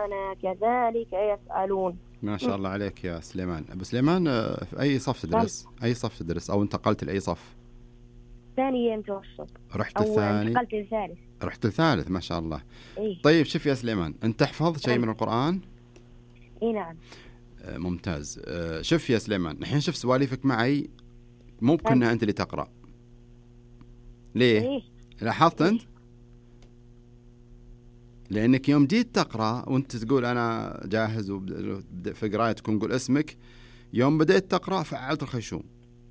أبناءنا كذلك يفعلون. ما شاء الله عليك يا سليمان. أبو سليمان، في أي صف تدرس؟ أي صف تدرس أو انتقلت لأي صف؟ ثاني متوسط. رحت أو الثاني؟ انتقلت للثالث. رحت الثالث، ما شاء الله. إيه؟ طيب شوف يا سليمان، أنت تحفظ شيء من القرآن؟ إيه نعم. ممتاز. شوف يا سليمان، الحين شوف سواليفك معي مو بكونها أنت اللي تقرأ. ليه؟ إيه؟ لاحظت أنت؟ لأنك يوم جيت تقرأ وأنت تقول أنا جاهز وفي قرايتك ونقول اسمك، يوم بدأت تقرأ فعلت الخيشوم.